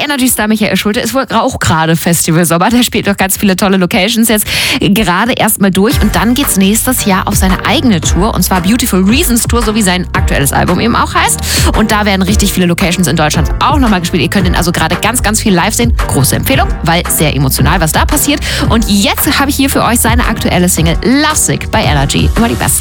Energy Star Michael Schulte ist wohl auch gerade Festival Sommer. Der spielt doch ganz viele tolle Locations jetzt gerade erstmal durch. Und dann geht's nächstes Jahr auf seine eigene Tour. Und zwar Beautiful Reasons Tour, so wie sein aktuelles Album eben auch heißt. Und da werden richtig viele Locations in Deutschland auch nochmal gespielt. Ihr könnt ihn also gerade ganz, ganz viel live sehen. Große Empfehlung, weil sehr emotional, was da passiert. Und jetzt habe ich hier für euch seine aktuelle Single Lovesick bei Energy. Immer die besten.